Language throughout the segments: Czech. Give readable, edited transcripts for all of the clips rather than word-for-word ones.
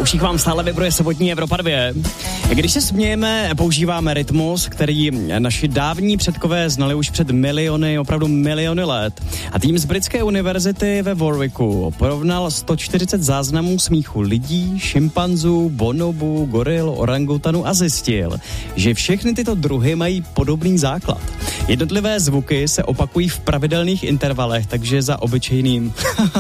uších vám stále vibruje sobotní Evropa 2. Když se smějeme, používáme rytmus, který naši dávní předkové znali už před opravdu miliony let. A tým z britské univerzity ve Warwicku porovnal 140 záznamů smíchu lidí, šimpanzů, bonobů, goril, orangutanů a zjistil, že všechny tyto druhy mají podobný základ. Jednotlivé zvuky se opakují v pravidelných intervalech, takže za obyčejným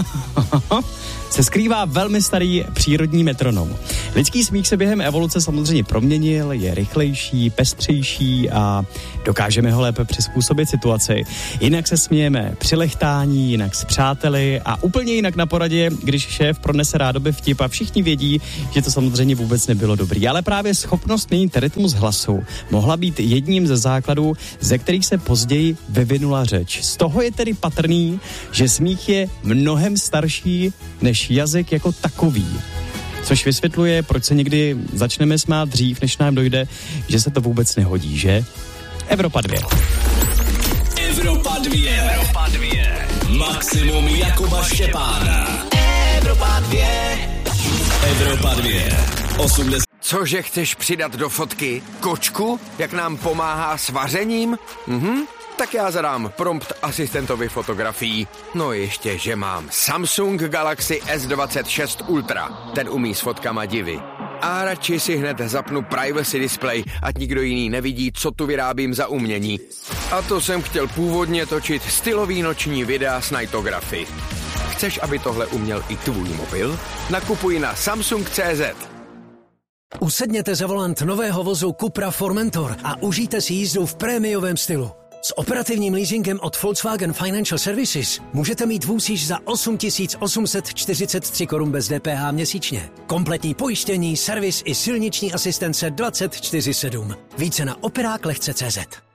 se skrývá velmi starý přírodní metronom. Lidský smích se během evoluce samozřejmě proměnil, je rychlejší, pestřejší a dokážeme ho lépe přizpůsobit situaci. Jinak se smějeme při lechtání, jinak s přáteli a úplně jinak na poradě, když šéf pronese rádoby vtip a všichni vědí, že to samozřejmě vůbec nebylo dobrý. Ale právě schopnost měnit rytmus hlasu mohla být jedním ze základů, ze kterých se později vyvinula řeč. Z toho je tedy patrný, že smích je mnohem starší než jazyk jako takový. Což vysvětluje, proč se někdy začneme smát dřív, než nám dojde, že se to vůbec nehodí, že? Evropa 2. Evropa 2. Evropa 2. Maximum Jakuba Štěpána. Evropa 2. Evropa 2. 80. Cože chceš přidat do fotky? Kočku? Jak nám pomáhá s vařením? Tak já zadám prompt asistentovi fotografií. No ještě, že mám Samsung Galaxy S26 Ultra. Ten umí s fotkama divy. A radši si hned zapnu privacy display, ať nikdo jiný nevidí, co tu vyrábím za umění. A to jsem chtěl původně točit stylový noční videa s nightography. Chceš, aby tohle uměl i tvůj mobil? Nakupuj na Samsung.cz. Usedněte za volant nového vozu Cupra Formentor a užijte si jízdu v prémiovém stylu. S operativním leasingem od Volkswagen Financial Services můžete mít vůz již za 8 843 korun bez DPH měsíčně. Kompletní pojištění, servis i silniční asistence 24/7. Více na operáklehce.cz.